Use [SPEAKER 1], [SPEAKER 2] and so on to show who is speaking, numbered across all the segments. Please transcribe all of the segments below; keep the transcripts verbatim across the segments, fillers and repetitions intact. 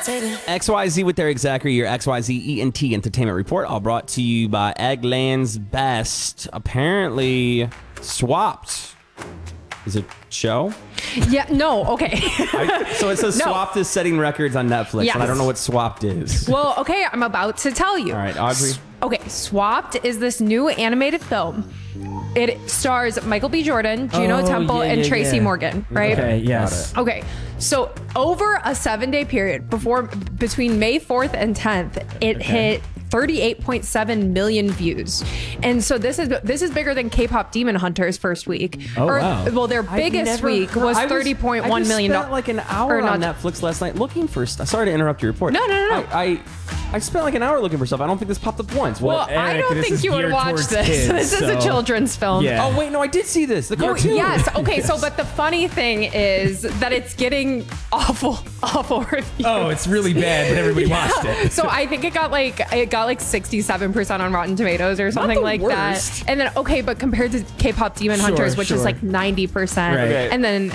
[SPEAKER 1] X Y Z with Eric Zachary, your X Y Z E N T Entertainment Report, all brought to you by Eggland's Best. Apparently swapped. Is it show?
[SPEAKER 2] Yeah, no, okay.
[SPEAKER 1] I, so it says
[SPEAKER 2] No.
[SPEAKER 1] Swapped is setting records on Netflix,
[SPEAKER 2] Yes.
[SPEAKER 1] and I don't know what Swapped is.
[SPEAKER 2] Well, okay, I'm about to tell you.
[SPEAKER 1] All right, Audrey.
[SPEAKER 2] S- Okay, Swapped is this new animated film. It stars Michael B. Jordan, Juno
[SPEAKER 3] Oh,
[SPEAKER 2] Temple,
[SPEAKER 3] yeah,
[SPEAKER 2] and
[SPEAKER 3] yeah,
[SPEAKER 2] Tracy
[SPEAKER 3] yeah.
[SPEAKER 2] Morgan, right?
[SPEAKER 3] Okay, yes.
[SPEAKER 2] Okay, so over a seven-day period, before between May fourth and tenth, it
[SPEAKER 3] Okay.
[SPEAKER 2] hit thirty-eight point seven million views, and so this is this is bigger than K-pop Demon Hunter's first week.
[SPEAKER 3] Oh,
[SPEAKER 2] or,
[SPEAKER 3] wow.
[SPEAKER 2] Well, their
[SPEAKER 1] I've
[SPEAKER 2] biggest
[SPEAKER 1] never
[SPEAKER 2] week
[SPEAKER 1] heard-
[SPEAKER 2] was
[SPEAKER 1] I
[SPEAKER 2] thirty point one million
[SPEAKER 1] I
[SPEAKER 2] dollars.
[SPEAKER 1] spent like an hour
[SPEAKER 2] or
[SPEAKER 1] on
[SPEAKER 2] not-
[SPEAKER 1] Netflix last night looking for stuff. Sorry to interrupt your report.
[SPEAKER 2] No, no, no, no.
[SPEAKER 1] I, I, I spent like an hour looking for stuff. I don't think this popped up once.
[SPEAKER 2] Well,
[SPEAKER 1] What?
[SPEAKER 2] I
[SPEAKER 3] Eric,
[SPEAKER 2] don't
[SPEAKER 3] this
[SPEAKER 2] think
[SPEAKER 3] is
[SPEAKER 2] you would
[SPEAKER 3] geared
[SPEAKER 2] watch
[SPEAKER 3] towards
[SPEAKER 2] this.
[SPEAKER 3] kids,
[SPEAKER 2] this is a
[SPEAKER 3] so-
[SPEAKER 2] children's film.
[SPEAKER 3] Yeah.
[SPEAKER 1] Oh, wait, no, I did see this. The
[SPEAKER 2] Oh,
[SPEAKER 1] cartoon.
[SPEAKER 2] yes. Okay. So, but the funny thing is that it's getting awful, awful reviews.
[SPEAKER 3] Oh, it's really bad, but everybody watched it.
[SPEAKER 2] So I think it got like it got like sixty-seven percent on Rotten Tomatoes or something
[SPEAKER 3] the
[SPEAKER 2] like
[SPEAKER 3] worst.
[SPEAKER 2] that. And then okay, but compared to K-pop Demon
[SPEAKER 3] Sure,
[SPEAKER 2] Hunters, which is
[SPEAKER 3] sure.
[SPEAKER 2] like ninety percent,
[SPEAKER 3] Right.
[SPEAKER 1] Okay.
[SPEAKER 2] and then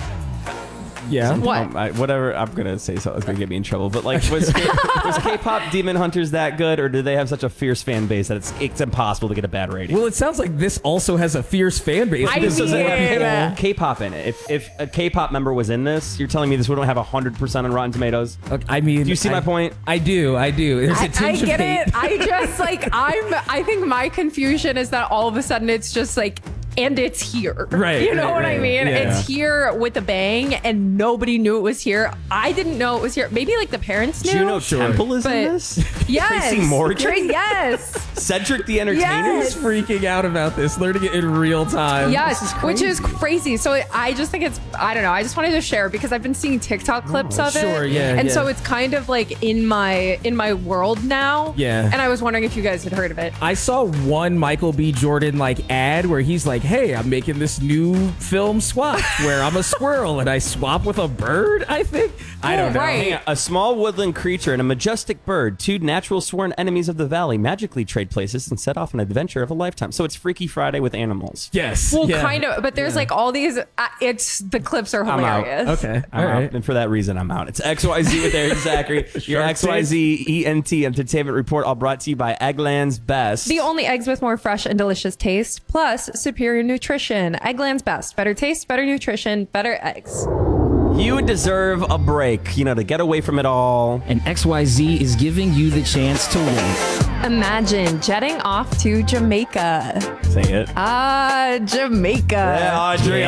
[SPEAKER 3] Yeah.
[SPEAKER 2] what?
[SPEAKER 1] Um, I, whatever. I'm gonna say something that's gonna get me in trouble. But like, was K- was K-pop Demon Hunters that good, or do they have such a fierce fan base that it's it's impossible to get a bad rating?
[SPEAKER 3] Well, it sounds like this also has a fierce fan base.
[SPEAKER 2] I
[SPEAKER 3] because
[SPEAKER 1] Does it
[SPEAKER 2] mean-
[SPEAKER 1] have K-pop in it? If if a K-pop member was in this, you're telling me this wouldn't have hundred percent on Rotten Tomatoes?
[SPEAKER 3] Okay, I mean,
[SPEAKER 1] Do you see
[SPEAKER 3] I-
[SPEAKER 1] my point?
[SPEAKER 3] I do. I do. There's a
[SPEAKER 2] I, I
[SPEAKER 3] tinge of
[SPEAKER 2] get
[SPEAKER 3] hate.
[SPEAKER 2] it. I just like I'm. I think my confusion is that all of a sudden it's just like. And it's here.
[SPEAKER 3] Right,
[SPEAKER 2] You know
[SPEAKER 3] right,
[SPEAKER 2] what I
[SPEAKER 3] right.
[SPEAKER 2] mean?
[SPEAKER 3] Yeah.
[SPEAKER 2] It's here with a bang, and nobody knew it was here. I didn't know it was here. Maybe like the parents knew.
[SPEAKER 1] Juno
[SPEAKER 3] Sure.
[SPEAKER 1] Temple is
[SPEAKER 2] But
[SPEAKER 1] in this?
[SPEAKER 2] yes.
[SPEAKER 1] Tracy Morgan?
[SPEAKER 2] Tra- yes.
[SPEAKER 1] Cedric the Entertainer?
[SPEAKER 2] Yes.
[SPEAKER 3] He's freaking out about this, learning it in real time.
[SPEAKER 2] Yes,
[SPEAKER 1] is
[SPEAKER 2] which is crazy. So I just think it's, I don't know, I just wanted to share because I've been seeing TikTok clips of it.
[SPEAKER 3] sure, yeah,
[SPEAKER 2] And
[SPEAKER 3] yeah.
[SPEAKER 2] so it's kind of like in my in my world now.
[SPEAKER 3] Yeah.
[SPEAKER 2] And I was wondering if you guys had heard of it.
[SPEAKER 3] I saw one Michael B. Jordan like ad where he's like, "Hey, I'm making this new film Swap where I'm a squirrel and I swap with a bird." I think I
[SPEAKER 2] Oh,
[SPEAKER 3] don't know.
[SPEAKER 2] right.
[SPEAKER 1] Hang on. A small woodland creature and a majestic bird, two natural sworn enemies of the valley, magically trade places and set off an adventure of a lifetime. So it's Freaky Friday with animals.
[SPEAKER 3] Yes.
[SPEAKER 2] Well,
[SPEAKER 3] yeah.
[SPEAKER 2] kind of, but there's like all these, uh, it's, the clips are
[SPEAKER 1] I'm out.
[SPEAKER 2] hilarious.
[SPEAKER 3] Okay.
[SPEAKER 1] I'm
[SPEAKER 3] All
[SPEAKER 1] out.
[SPEAKER 3] right.
[SPEAKER 1] And for that reason, I'm out. It's X Y Z with Eric Zachary. Your
[SPEAKER 3] Shark
[SPEAKER 1] X Y Z E N T Entertainment Report, all brought to you by Eggland's Best.
[SPEAKER 2] The only eggs with more fresh and delicious taste, plus superior nutrition. Eggland's Best. Better taste, better nutrition, better eggs.
[SPEAKER 1] You deserve a break, you know, to get away from it all.
[SPEAKER 4] And X Y Z is giving you the chance to win.
[SPEAKER 2] Imagine jetting off to Jamaica.
[SPEAKER 1] Say it.
[SPEAKER 2] Ah, Jamaica.
[SPEAKER 1] Yeah, Audrey,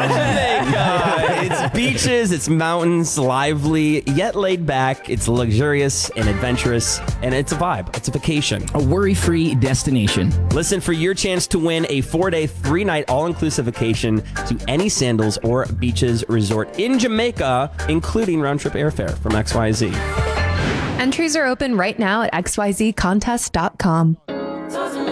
[SPEAKER 1] Jamaica. It's beaches, it's mountains, lively, yet laid back. It's luxurious and adventurous, and it's a vibe. It's a vacation.
[SPEAKER 4] A worry-free destination.
[SPEAKER 1] Listen for your chance to win a four-day, three-night all-inclusive vacation to any Sandals or Beaches resort in Jamaica, including round-trip airfare from X Y Z.
[SPEAKER 2] Entries are open right now at x y z contest dot com.